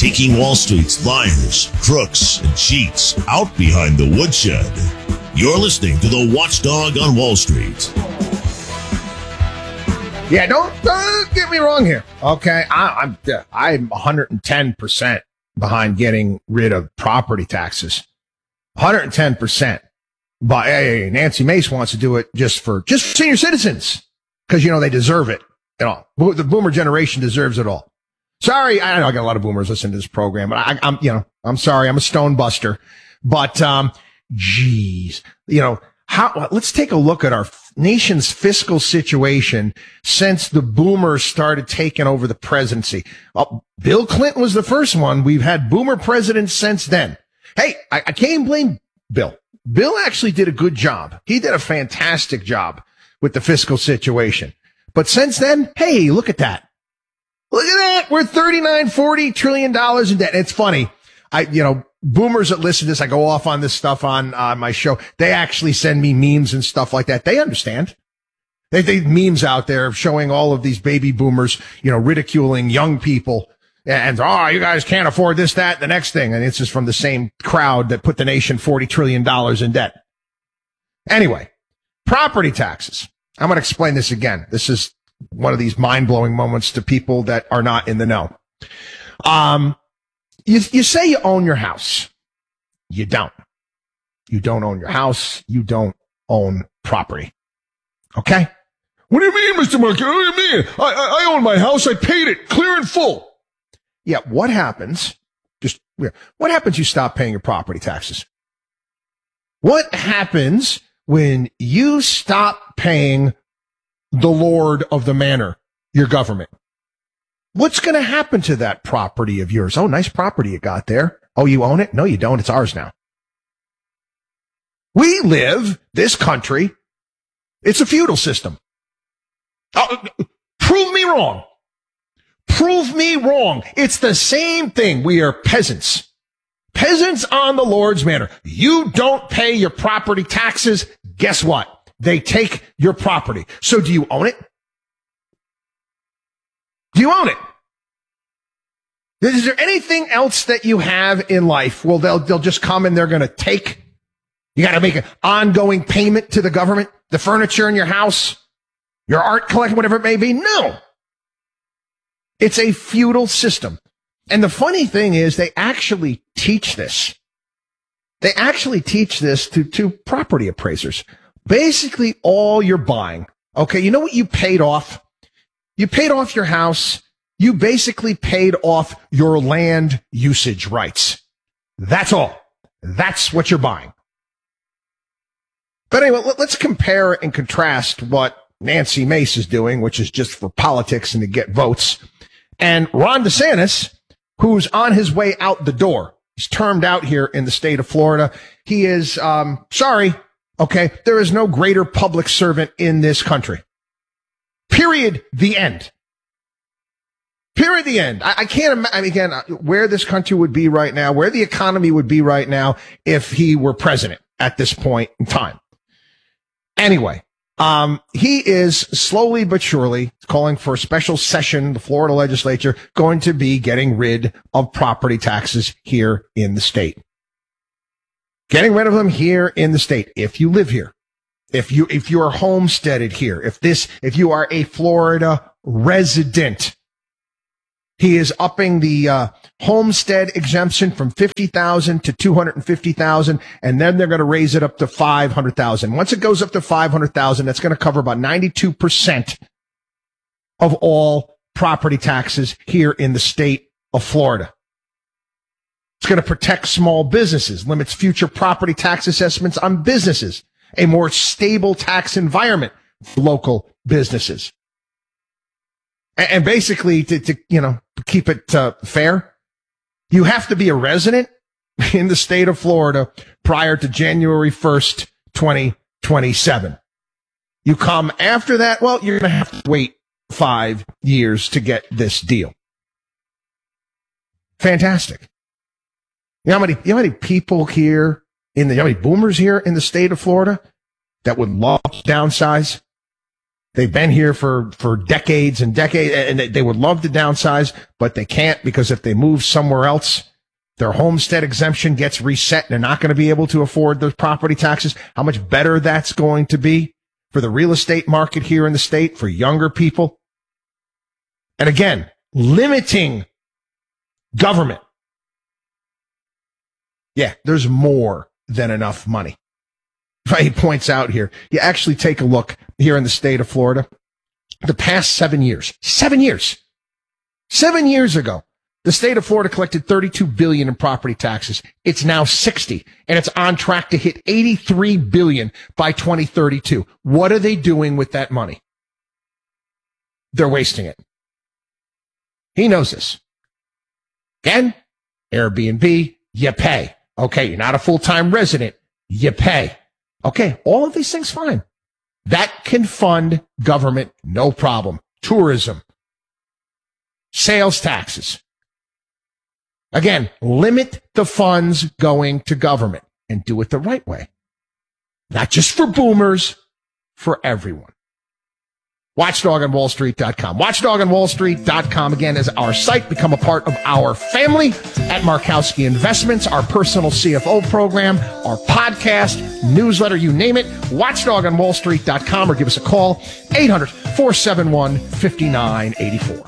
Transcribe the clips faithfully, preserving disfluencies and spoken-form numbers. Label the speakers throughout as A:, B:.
A: taking Wall Street's liars, crooks, and cheats out behind the woodshed. You're listening to the Watchdog on Wall Street.
B: Yeah, don't, don't get me wrong here. Okay, I, I'm I'm one hundred ten percent behind getting rid of property taxes. one hundred ten percent. But hey, Nancy Mace wants to do it just for just senior citizens because, you know, they deserve it. You know, the boomer generation deserves it all. Sorry, I know I got a lot of boomers listening to this program, but I, I'm, you know, I'm sorry, I'm a stone buster. But, um, geez, you know, how? Let's take a look at our nation's fiscal situation since the boomers started taking over the presidency. Well, Bill Clinton was the first one. We've had boomer presidents since then. Hey, I, I can't blame Bill. Bill actually did a good job. He did a fantastic job with the fiscal situation. But since then, hey, look at that. Look at that. We're thirty-nine, forty trillion dollars in debt. It's funny. I, you know, boomers that listen to this, I go off on this stuff on uh, my show. They actually send me memes and stuff like that. They understand. They, they memes out there showing all of these baby boomers, you know, ridiculing young people. And, oh, you guys can't afford this, that, the next thing. And it's just from the same crowd that put the nation forty trillion dollars in debt. Anyway, property taxes. I'm going to explain this again. This is one of these mind-blowing moments to people that are not in the know. Um, you, you say you own your house. You don't. You don't own your house. You don't own property. Okay?
C: What do you mean, Mister Markey? What do you mean? I, I, I own my house. I paid it clear and full.
B: Yeah, what happens? Just what happens? You stop paying your property taxes. What happens when you stop paying the lord of the manor, your government? What's going to happen to that property of yours? Oh, nice property you got there. Oh, you own it? No, you don't. It's ours now. We live this country. It's a feudal system. Oh, prove me wrong. Prove me wrong. It's the same thing. We are peasants. Peasants on the Lord's manor. You don't pay your property taxes. Guess what? They take your property. So do you own it? Do you own it? Is there anything else that you have in life? Well, they'll, they'll just come and they're going to take. You got to make an ongoing payment to the government, the furniture in your house, your art collection, whatever it may be. No. It's a feudal system. And the funny thing is they actually teach this. They actually teach this to, to property appraisers. Basically all you're buying. Okay. You know what you paid off? You paid off your house. You basically paid off your land usage rights. That's all. That's what you're buying. But anyway, let's compare and contrast what Nancy Mace is doing, which is just for politics and to get votes. And Ron DeSantis, who's on his way out the door. He's termed out here in the state of Florida. He is, um, sorry, okay, there is no greater public servant in this country. Period. The end. Period. The end. I, I can't imagine, again, where this country would be right now, where the economy would be right now if he were president at this point in time. Anyway. Um, he is slowly but surely calling for a special session, the Florida legislature, going to be getting rid of property taxes here in the state. Getting rid of them here in the state. If you live here, if you, if you are homesteaded here, if this, if you are a Florida resident, he is upping the, uh, homestead exemption from fifty thousand to two hundred fifty thousand, and then they're going to raise it up to five hundred thousand. Once it goes up to five hundred thousand, that's going to cover about ninety-two percent of all property taxes here in the state of Florida. It's going to protect small businesses, limits future property tax assessments on businesses, a more stable tax environment for local businesses. And basically, to, to you know, keep it uh, fair, you have to be a resident in the state of Florida prior to January first, twenty twenty-seven. You come after that, well, you're going to have to wait five years to get this deal. Fantastic. You know how many, you know how many people here in the, you know how many boomers here in the state of Florida that would love to downsize? They've been here for, for decades and decades, and they would love to downsize, but they can't because if they move somewhere else, their homestead exemption gets reset. They're not going to be able to afford those property taxes. How much better that's going to be for the real estate market here in the state, for younger people. And again, limiting government. Yeah, there's more than enough money. He points out here, you actually take a look here in the state of Florida, the past seven years, seven years, seven years ago, the state of Florida collected thirty-two billion dollars in property taxes. It's now sixty, and it's on track to hit eighty-three billion dollars by twenty thirty-two. What are they doing with that money? They're wasting it. He knows this. Again, Airbnb, you pay. Okay, you're not a full-time resident, you pay. Okay, all of these things, fine. That can fund government, no problem. Tourism, sales taxes. Again, limit the funds going to government and do it the right way. Not just for boomers, for everyone. watchdog on wall street dot com. watchdog on wall street dot com, again, is our site. Become a part of our family at Markowski Investments, our personal C F O program, our podcast, newsletter, you name it. watchdog on wall street dot com, or give us a call, eight hundred, four seven one, five nine eight four.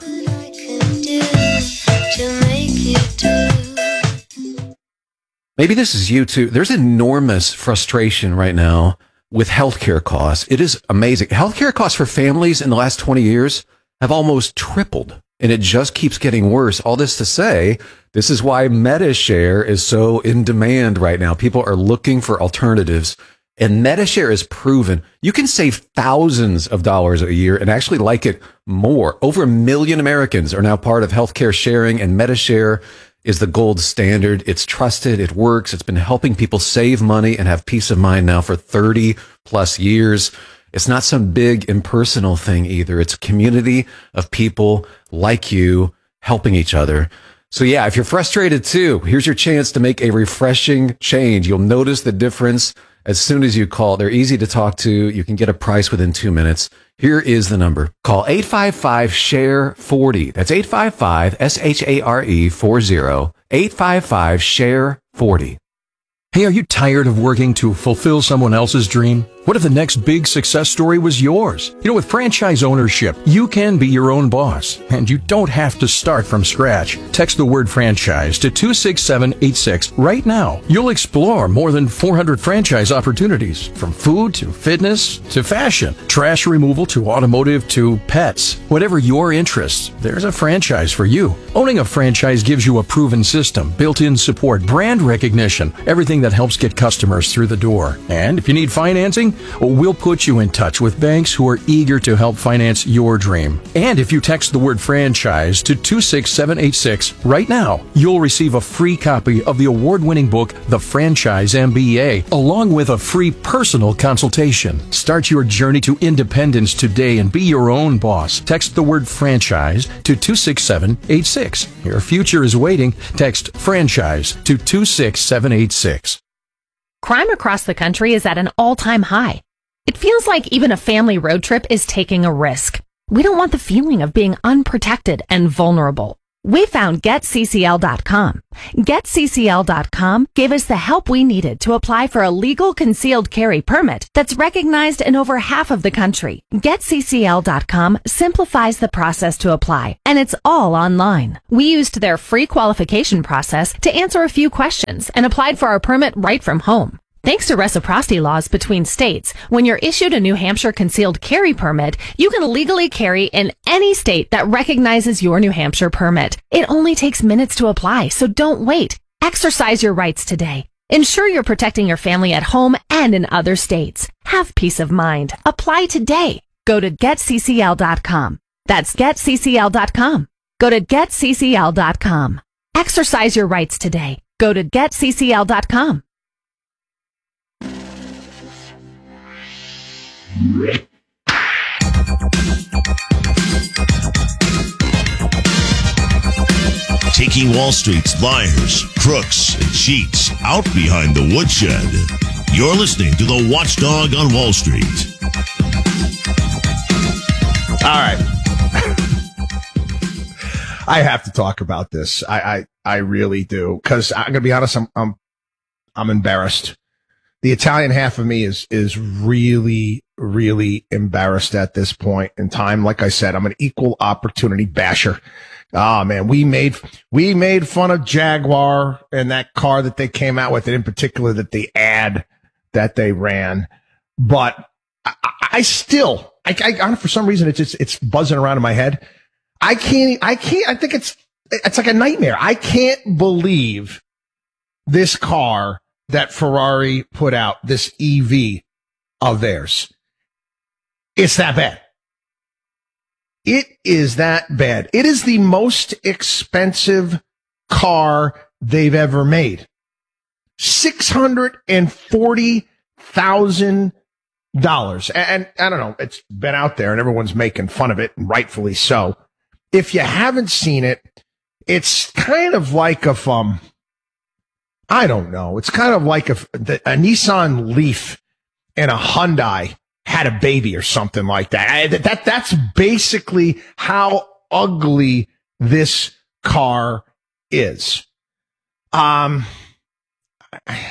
D: Maybe this is you too. There's enormous frustration right now with healthcare costs. It is amazing. Healthcare costs for families in the last twenty years have almost tripled, and it just keeps getting worse. All this to say, this is why MediShare is so in demand right now. People are looking for alternatives, and MediShare is proven you can save thousands of dollars a year and actually like it more. Over a million Americans are now part of healthcare sharing, and MediShare is the gold standard. It's trusted. It works. It's been helping people save money and have peace of mind now for thirty plus years. It's not some big impersonal thing either. It's a community of people like you helping each other. So yeah, if you're frustrated too, here's your chance to make a refreshing change. You'll notice the difference as soon as you call. They're easy to talk to. You can get a price within two minutes. Here is the number. Call eight five five, S H A R E, forty. That's eight five five, S H A R E, forty. eight five five, S H A R E, forty.
E: Hey, are you tired of working to fulfill someone else's dream? What if the next big success story was yours? You know, with franchise ownership, you can be your own boss, and you don't have to start from scratch. Text the word franchise to two six seven eight six right now. You'll explore more than four hundred franchise opportunities, from food to fitness to fashion, trash removal to automotive to pets. Whatever your interests, there's a franchise for you. Owning a franchise gives you a proven system, built-in support, brand recognition, everything that helps get customers through the door. And if you need financing, we'll put you in touch with banks who are eager to help finance your dream. And if you text the word franchise to two six seven eight six right now, you'll receive a free copy of the award-winning book, The Franchise M B A, along with a free personal consultation. Start your journey to independence today and be your own boss. Text the word franchise to two six seven eight six. Your future is waiting. Text franchise to two six seven eight six.
F: Crime across the country is at an all-time high. It feels like even a family road trip is taking a risk. We don't want the feeling of being unprotected and vulnerable. We found Get C C L dot com. Get C C L dot com gave us the help we needed to apply for a legal concealed carry permit that's recognized in over half of the country. Get C C L dot com simplifies the process to apply, and it's all online. We used their free qualification process to answer a few questions and applied for our permit right from home. Thanks to reciprocity laws between states, when you're issued a New Hampshire concealed carry permit, you can legally carry in any state that recognizes your New Hampshire permit. It only takes minutes to apply, so don't wait. Exercise your rights today. Ensure you're protecting your family at home and in other states. Have peace of mind. Apply today. Go to Get C C L dot com. That's Get C C L dot com. Go to Get C C L dot com. Exercise your rights today. Go to Get C C L dot com.
A: Taking Wall Street's liars, crooks, and cheats out behind the woodshed. You're listening to the Watchdog on Wall Street.
B: right. I have to talk about this. I, I, I really do. Cause I'm going to be honest. I'm, I'm, I'm embarrassed. The Italian half of me is, is really, really embarrassed at this point in time. Like I said, I'm an equal opportunity basher. Oh man, we made, we made fun of Jaguar and that car that they came out with, and in particular that the ad that they ran. But I, I still, I, I, for some reason, it's just, it's buzzing around in my head. I can't, I can't, I think it's, it's like a nightmare. I can't believe this car that Ferrari put out, this E V of theirs. It's that bad. It is that bad. It is the most expensive car they've ever made. six hundred forty thousand dollars. And, and I don't know, it's been out there and everyone's making fun of it, and rightfully so. If you haven't seen it, it's kind of like if, um, I don't know. It's kind of like if the, a Nissan Leaf and a Hyundai had a baby or something like that. I, that that's basically how ugly this car is. Um, I,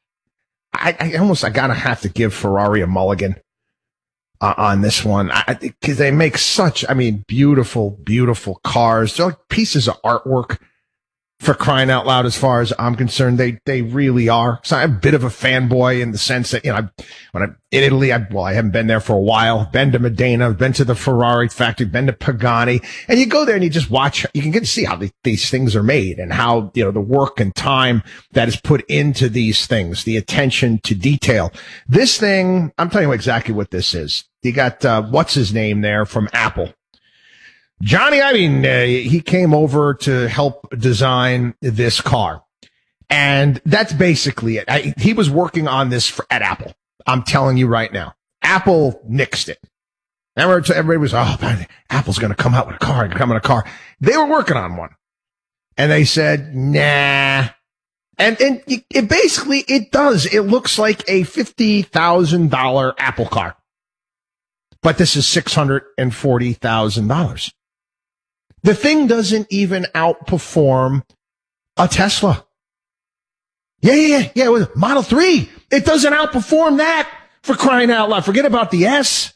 B: I almost I gotta have to give Ferrari a mulligan uh, on this one, because they make such, I mean, beautiful, beautiful cars. They're like pieces of artwork. For crying out loud, as far as I'm concerned, they they really are. So I'm a bit of a fanboy in the sense that, you know, I, when I'm in Italy, I, well, I haven't been there for a while. Been to Modena, been to the Ferrari factory, been to Pagani, and you go there and you just watch. You can get to see how the, these things are made and how, you know, the work and time that is put into these things, the attention to detail. This thing, I'm telling you exactly what this is. You got uh, what's his name there from Apple. Johnny Ive, uh, he came over to help design this car. And that's basically it. I, he was working on this for, at Apple. I'm telling you right now. Apple nixed it. Remember, everybody was, oh, Apple's going to come out with a car, come out with a car. They were working on one. And they said, nah. And, and it, it basically, it does. It looks like a fifty thousand dollars Apple car. But this is six hundred forty thousand dollars. The thing doesn't even outperform a Tesla. Yeah, yeah, yeah, yeah. With Model three, it doesn't outperform that, for crying out loud. Forget about the S.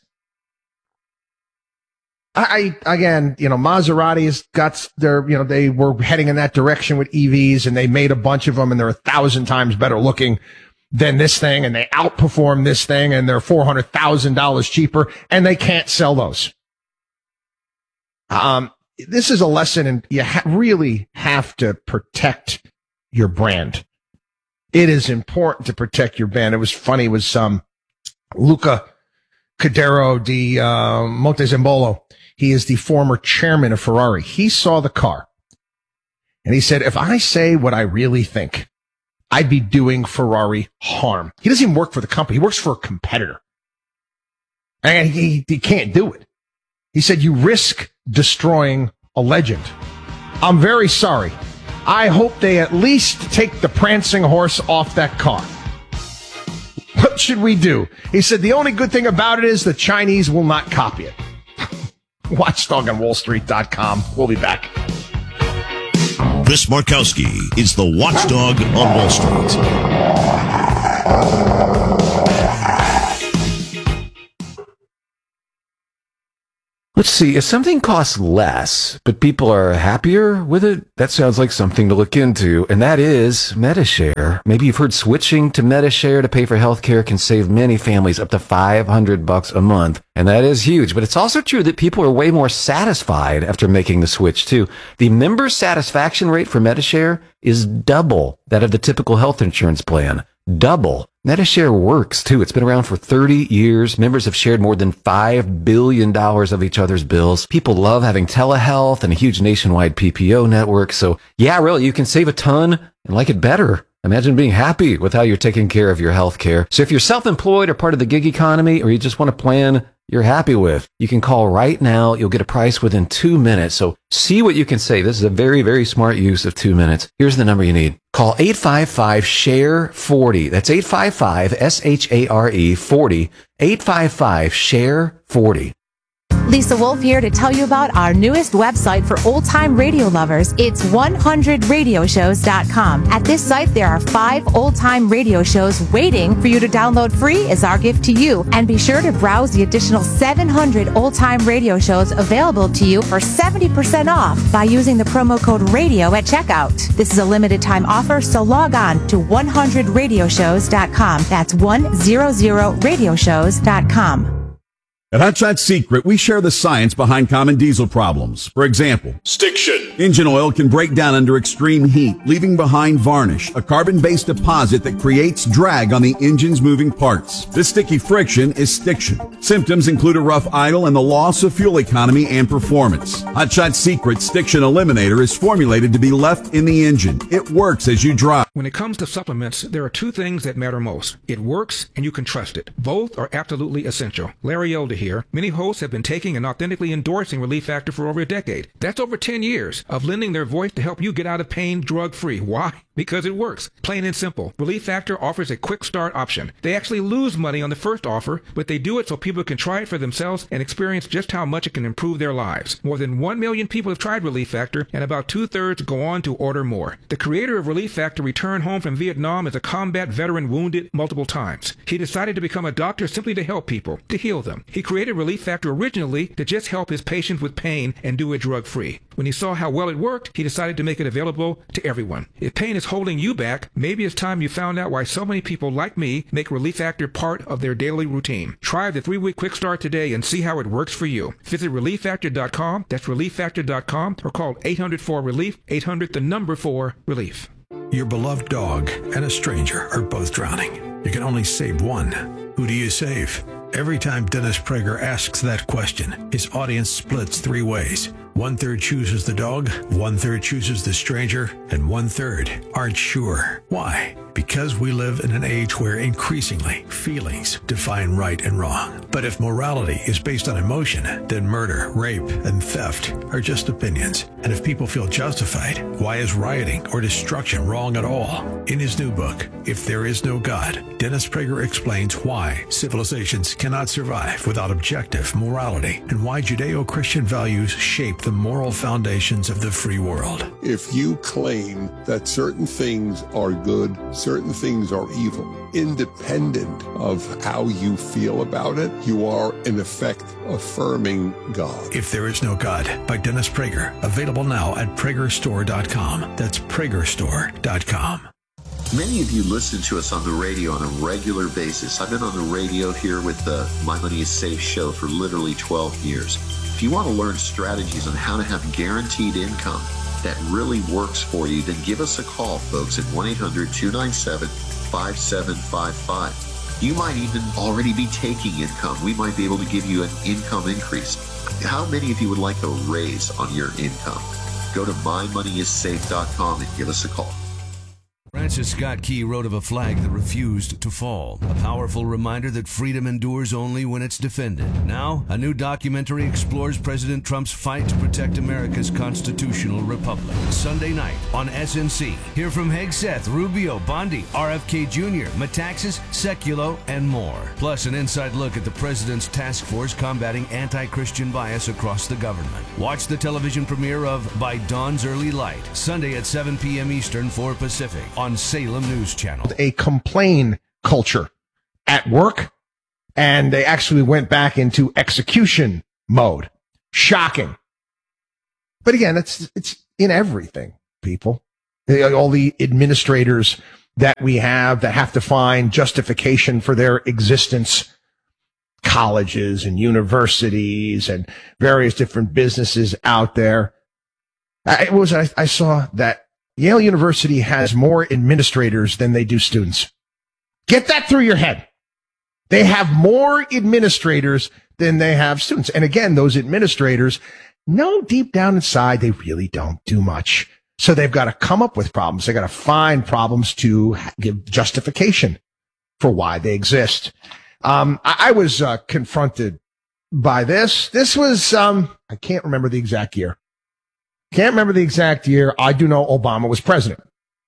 B: I, I again, you know, Maserati has got their, you know, they were heading in that direction with E Vs, and they made a bunch of them, and they're a thousand times better looking than this thing, and they outperform this thing, and they're four hundred thousand dollars cheaper, and they can't sell those. Um, this is a lesson, and you ha- really have to protect your brand. It is important to protect your brand. It was funny, it was um, Luca Cadero di uh, Montezembolo. He is the former chairman of Ferrari. He saw the car, and he said, if I say what I really think, I'd be doing Ferrari harm. He doesn't even work for the company. He works for a competitor. And he, he can't do it. He said, you risk destroying a legend. I'm very sorry. I hope they at least take the prancing horse off that car. What should we do? He said, the only good thing about it is the Chinese will not copy it. watchdog on wall street dot com. We'll be back.
A: Chris Markowski is the Watchdog on Wall Street.
D: Let's see, if something costs less, but people are happier with it, that sounds like something to look into, and that is Medi-Share. Maybe you've heard switching to Medi-Share to pay for healthcare can save many families up to five hundred bucks a month, and that is huge. But it's also true that people are way more satisfied after making the switch, too. The member satisfaction rate for Medi-Share is double that of the typical health insurance plan. Double. Medi-Share works, too. It's been around for thirty years. Members have shared more than five billion dollars of each other's bills. People love having telehealth and a huge nationwide P P O network. So, yeah, really, you can save a ton and like it better. Imagine being happy with how you're taking care of your health care. So if you're self-employed or part of the gig economy, or you just want a plan you're happy with, you can call right now. You'll get a price within two minutes. So see what you can save. This is a very, very smart use of two minutes. Here's the number you need. Call eight five five, S H A R E, forty. That's eight five five, S H A R E, forty. eight five five, S H A R E, forty.
G: Lisa Wolf here to tell you about our newest website for old-time radio lovers. It's one hundred radio shows dot com. At this site, there are five old-time radio shows waiting for you to download free as our gift to you. And be sure to browse the additional seven hundred old-time radio shows available to you for seventy percent off by using the promo code RADIO at checkout. This is a limited time offer, so log on to one hundred radio shows dot com. That's one hundred radio shows dot com.
H: At Hot Shot Secret, we share the science behind common diesel problems. For example,
C: Stiction.
H: Engine oil can break down under extreme heat, leaving behind varnish, a carbon-based deposit that creates drag on the engine's moving parts. This sticky friction is stiction. Symptoms include a rough idle and the loss of fuel economy and performance. Hot Shot Secret Stiction Eliminator is formulated to be left in the engine. It works as you drive.
I: When it comes to supplements, there are two things that matter most. It works and you can trust it. Both are absolutely essential. Larry Elder here. Many hosts have been taking and authentically endorsing Relief Factor for over a decade. That's over ten years of lending their voice to help you get out of pain drug-free. Why? Because it works. Plain and simple. Relief Factor offers a quick start option. They actually lose money on the first offer, but they do it so people can try it for themselves and experience just how much it can improve their lives. More than one million people have tried Relief Factor, and about two-thirds go on to order more. The creator of Relief Factor returned home from Vietnam as a combat veteran wounded multiple times. He decided to become a doctor simply to help people, to heal them. He created Relief Factor originally to just help his patients with pain and do it drug-free. When he saw how well it worked, he decided to make it available to everyone. If pain is holding you back, maybe it's time you found out why so many people like me make Relief Factor part of their daily routine. Try the three-week quick start today and see how it works for you. Visit relief factor dot com, that's relief factor dot com, or call eight hundred four relief, eight hundred the number four relief.
J: Your beloved dog and a stranger are both drowning. You can only save one. Who do you save? Every time Dennis Prager asks that question, his audience splits three ways. One-third chooses the dog, one-third chooses the stranger, and one-third aren't sure. Why? Because we live in an age where increasingly feelings define right and wrong. But if morality is based on emotion, then murder, rape, and theft are just opinions. And if people feel justified, why is rioting or destruction wrong at all? In his new book, If There Is No God, Dennis Prager explains why civilizations cannot survive without objective morality and why Judeo-Christian values shape the moral foundations of the free world.
K: If you claim that certain things are good, certain things are evil, independent of how you feel about it, you are in effect affirming God.
J: If There Is No God by Dennis Prager, available now at prager store dot com. That's prager store dot com.
L: Many of you listen to us on the radio on a regular basis. I've been on the radio here with the My Money is Safe show for literally twelve years. If you want to learn strategies on how to have guaranteed income that really works for you, then give us a call, folks, at one eight hundred two nine seven five seven five five. You might even already be taking income. We might be able to give you an income increase. How many of you would like a raise on your income? Go to my money is safe dot com and give us a call.
M: Francis Scott Key wrote of a flag that refused to fall, a powerful reminder that freedom endures only when it's defended. Now, a new documentary explores President Trump's fight to protect America's constitutional republic. Sunday night on S N C. Hear from Hegseth, Rubio, Bondi, R F K Junior, Metaxas, Sekulow, and more. Plus, an inside look at the president's task force combating anti-Christian bias across the government. Watch the television premiere of By Dawn's Early Light, Sunday at seven p.m. Eastern, four Pacific, on Salem News Channel.
B: A complain culture at work, and they actually went back into execution mode. Shocking. But again, it's it's in everything, people. All the administrators that we have that have to find justification for their existence, colleges and universities and various different businesses out there. It was I, I saw that Yale University has more administrators than they do students. Get that through your head. They have more administrators than they have students. And again, those administrators know deep down inside they really don't do much. So they've got to come up with problems. They've got to find problems to give justification for why they exist. Um, I, I was uh, confronted by this. This was, um, I can't remember the exact year. Can't remember the exact year. I do know Obama was president.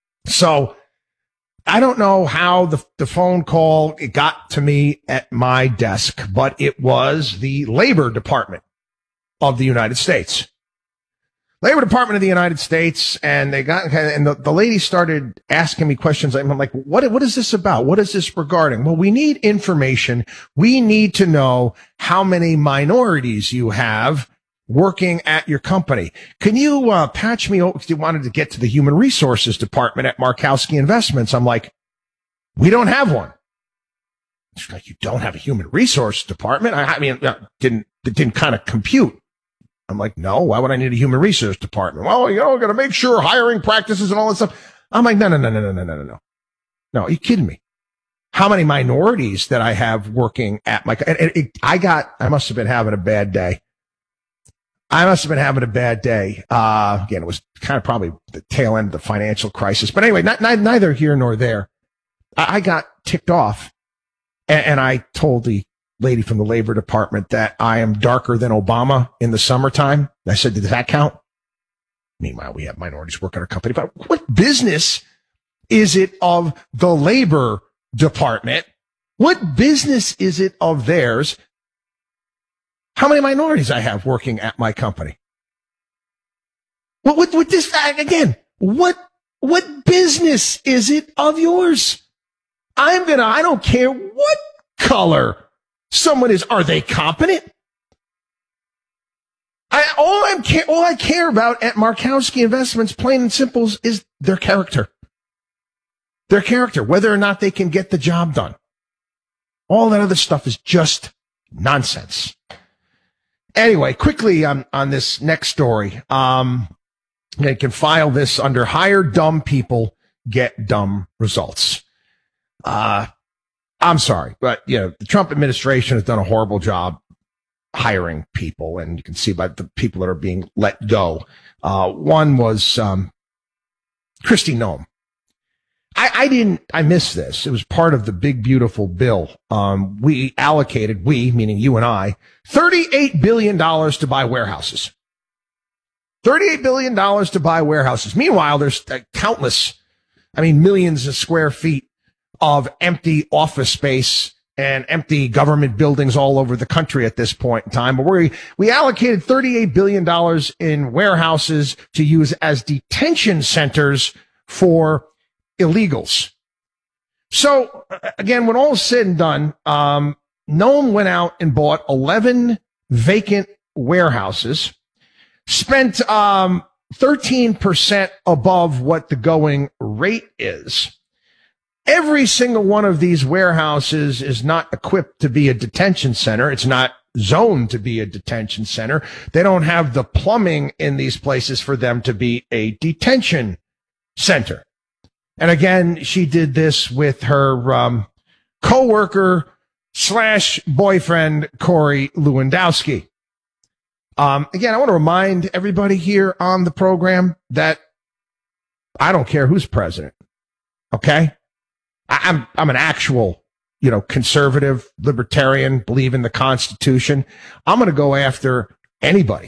B: So I don't know how the, the phone call it got to me at my desk, but it was the Labor Department of the United States. Labor Department of the United States, and they got, and the, the lady started asking me questions. I'm like, what, what is this about? What is this regarding? Well, we need information. We need to know how many minorities you have working at your company. Can you, uh, patch me over? You wanted to get to the human resources department at Markowski Investments. I'm like, we don't have one. She's like, you don't have a human resource department? I, I mean, uh, didn't, it didn't kind of compute. I'm like, no, why would I need a human resource department? Well, you know, got to make sure hiring practices and all that stuff. I'm like, no, no, no, no, no, no, no, no. No, are you kidding me? How many minorities that I have working at my, and it, it, I got, I must have been having a bad day. I must have been having a bad day. Uh, again, it was kind of probably the tail end of the financial crisis. But anyway, not, not, neither here nor there. I, I got ticked off, and, and I told the lady from the Labor Department that I am darker than Obama in the summertime. I said, does that count? Meanwhile, we have minorities work at our company. But what business is it of the Labor Department? What business is it of theirs? How many minorities I have working at my company? What, what, what this, again, what, what business is it of yours? I'm gonna, I don't care what color someone is. Are they competent? I, all I'm care, all I care about at Markowski Investments, plain and simple, is their character. Their character, whether or not they can get the job done. All that other stuff is just nonsense. Anyway, quickly on, on this next story. Um, they can file this under hire dumb people, get dumb results. Uh, I'm sorry, but you know, the Trump administration has done a horrible job hiring people, and you can see by the people that are being let go. Uh, one was, um, Kristi Noem. I, I didn't, I missed this. It was part of the big, beautiful bill. Um, we allocated, we, meaning you and I, thirty-eight billion dollars to buy warehouses. thirty-eight billion dollars to buy warehouses. Meanwhile, there's uh, countless, I mean, millions of square feet of empty office space and empty government buildings all over the country at this point in time. But we, we allocated thirty-eight billion dollars in warehouses to use as detention centers for illegals. So again, when all is said and done, um, Noem went out and bought eleven vacant warehouses, spent um, thirteen percent above what the going rate is. Every single one of these warehouses is not equipped to be a detention center. It's not zoned to be a detention center. They don't have the plumbing in these places for them to be a detention center. And again, she did this with her um, co-worker slash boyfriend, Corey Lewandowski. Um, again, I want to remind everybody here on the program that I don't care who's president. Okay? I, I'm, I'm an actual, you know, conservative, libertarian, believe in the Constitution. I'm going to go after anybody,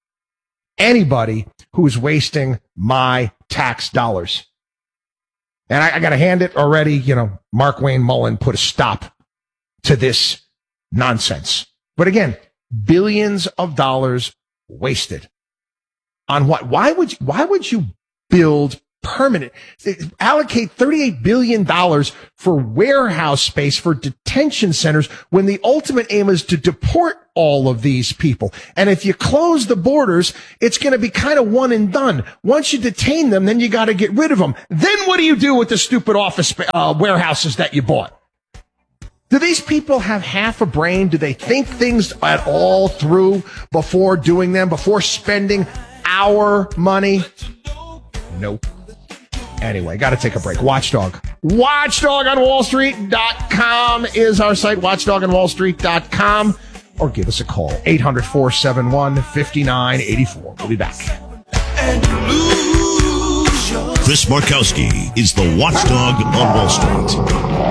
B: anybody who's wasting my tax dollars. And I, I got to hand it already, you know, Mark Wayne Mullen put a stop to this nonsense. But again, billions of dollars wasted on what? Why would you, why would you build permanent, allocate thirty-eight billion dollars for warehouse space for detention centers when the ultimate aim is to deport all of these people? And if you close the borders, it's going to be kind of one and done. Once you detain them, then you got to get rid of them. Then what do you do with the stupid office uh, warehouses that you bought? Do these people have half a brain? Do they think things at all through before doing them, before spending our money? Nope. Anyway, got to take a break. Watchdog. Watchdog on Wall Street dot com is our site, watchdog on Wall Street dot com. Or give us a call, eight hundred, four seven one, five nine eight four. We'll be back.
A: Chris Markowski is the Watchdog on Wall Street.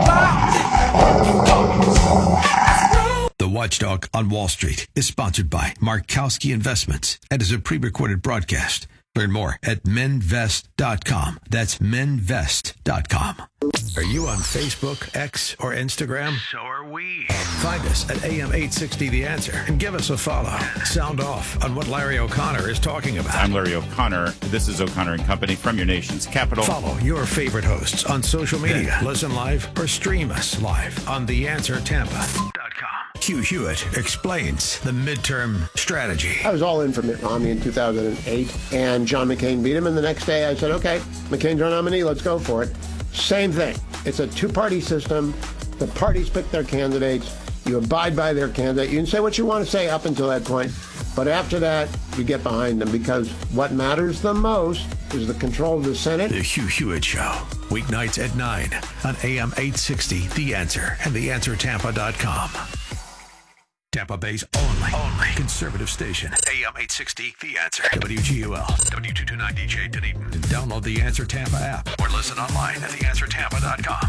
J: The Watchdog on Wall Street is sponsored by Markowski Investments and is a pre-recorded broadcast. Learn more at men vest dot com. That's men vest dot com. Are you on Facebook, X, or Instagram? So are we. Find us at A M eight sixty The Answer and give us a follow. Sound off on what Larry O'Connor is talking about.
N: I'm Larry O'Connor. This is O'Connor and Company from your nation's capital.
J: Follow your favorite hosts on social media. Listen live or stream us live on the answer tampa dot com. Hugh Hewitt explains the midterm strategy.
O: I was all in for Mitt Romney in two thousand eight, and John McCain beat him, and the next day I said, okay, McCain's our nominee, let's go for it. Same thing. It's a two-party system. The parties pick their candidates. You abide by their candidate. You can say what you want to say up until that point, but after that, you get behind them, because what matters the most is the control of the Senate.
J: The Hugh Hewitt Show, weeknights at nine on A M eight sixty, The Answer, and the answer tampa dot com. Tampa Bay's only, only conservative station. A M eight sixty, The Answer. W G U L, W two twenty-nine D J Dunedin. And download the Answer Tampa app or listen online at the answer tampa dot com.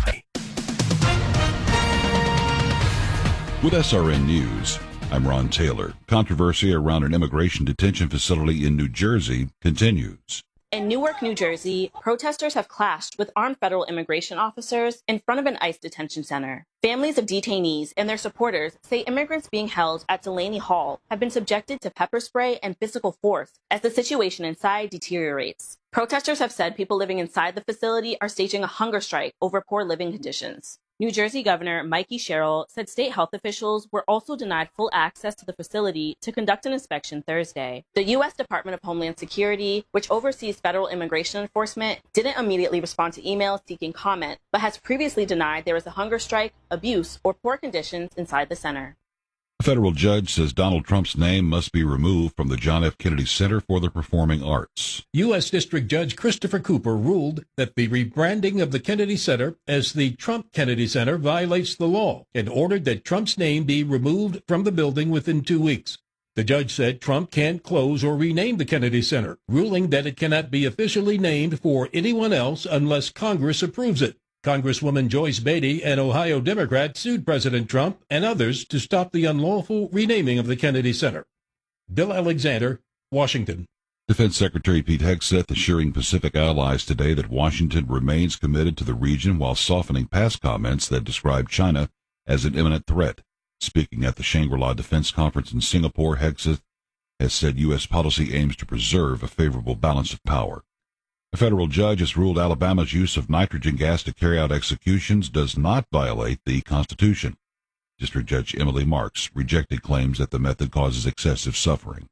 H: With S R N News, I'm Ron Taylor. Controversy around an immigration detention facility in New Jersey continues.
P: In Newark, New Jersey, protesters have clashed with armed federal immigration officers in front of an ICE detention center. Families of detainees and their supporters say immigrants being held at Delaney Hall have been subjected to pepper spray and physical force as the situation inside deteriorates. Protesters have said people living inside the facility are staging a hunger strike over poor living conditions. New Jersey Governor Mikey Sherrill said state health officials were also denied full access to the facility to conduct an inspection Thursday. The U S Department of Homeland Security, which oversees federal immigration enforcement, didn't immediately respond to emails seeking comment, but has previously denied there was a hunger strike, abuse, or poor conditions inside the center.
H: A federal judge says Donald Trump's name must be removed from the John F. Kennedy Center for the Performing Arts.
Q: U S. District Judge Christopher Cooper ruled that the rebranding of the Kennedy Center as the Trump Kennedy Center violates the law and ordered that Trump's name be removed from the building within two weeks. The judge said Trump can't close or rename the Kennedy Center, ruling that it cannot be officially named for anyone else unless Congress approves it. Congresswoman Joyce Beatty, an Ohio Democrat, sued President Trump and others to stop the unlawful renaming of the Kennedy Center. Bill Alexander, Washington.
H: Defense Secretary Pete Hegseth assuring Pacific allies today that Washington remains committed to the region while softening past comments that describe China as an imminent threat. Speaking at the Shangri-La Defense Conference in Singapore, Hegseth has said U S policy aims to preserve a favorable balance of power. A federal judge has ruled Alabama's use of nitrogen gas to carry out executions does not violate the Constitution. District Judge Emily Marks rejected claims that the method causes excessive suffering.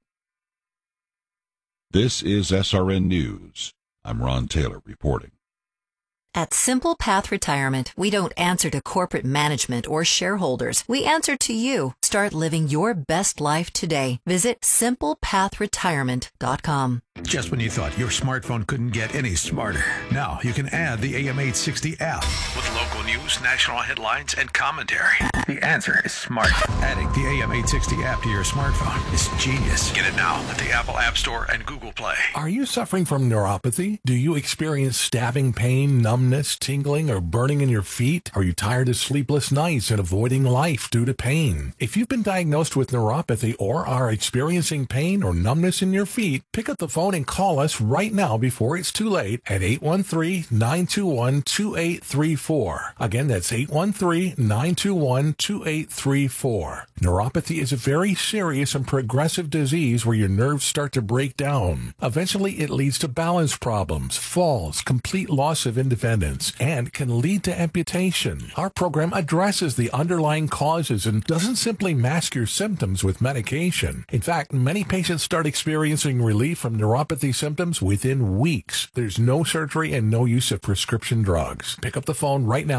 H: This is S R N News. I'm Ron Taylor reporting.
R: At Simple Path Retirement, we don't answer to corporate management or shareholders. We answer to you. Start living your best life today. Visit simple path retirement dot com.
J: Just when you thought your smartphone couldn't get any smarter, now you can add the A M eight sixty app with local news, national headlines, and commentary. The answer is smart. Adding the A M eight sixty app to your smartphone is genius. Get it now at the Apple App Store and Google Play.
S: Are you suffering from neuropathy? Do you experience stabbing pain, numbness, tingling, or burning in your feet? Are you tired of sleepless nights and avoiding life due to pain? If you've been diagnosed with neuropathy or are experiencing pain or numbness in your feet, pick up the phone and call us right now before it's too late at eight one three, nine two one, two eight three four. Again, that's eight one three, nine two one, two eight three four. Neuropathy is a very serious and progressive disease where your nerves start to break down. Eventually, it leads to balance problems, falls, complete loss of independence, and can lead to amputation. Our program addresses the underlying causes and doesn't simply mask your symptoms with medication. In fact, many patients start experiencing relief from neuropathy symptoms within weeks. There's no surgery and no use of prescription drugs. Pick up the phone right now